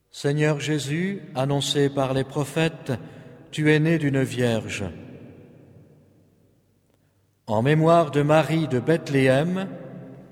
Seigneur Jésus, annoncé par les prophètes, tu es né d'une vierge. En mémoire de Marie de Bethléem,